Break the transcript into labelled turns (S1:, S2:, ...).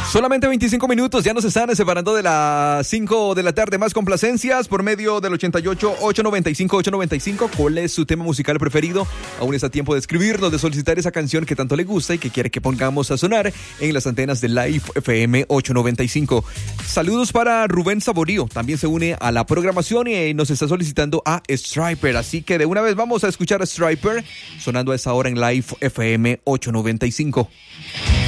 S1: Solamente 25 minutos, ya nos están separando de las 5 de la tarde. Más complacencias por medio del 88-895-895. ¿Cuál es su tema musical preferido? Aún está a tiempo de escribirnos, de solicitar esa canción que tanto le gusta y que quiere que pongamos a sonar en las antenas de Live FM 895. Saludos para Rubén Saborío, también se une a la programación y nos está solicitando a Striper. Así que de una vez vamos a escuchar a Striper sonando a esa hora en Live FM 895.